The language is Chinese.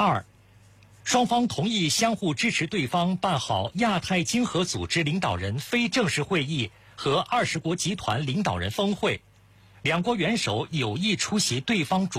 2. 双方同意相互支持对方办好亚太经合组织领导人非正式会议和20国集团领导人峰会，两国元首有意出席对方主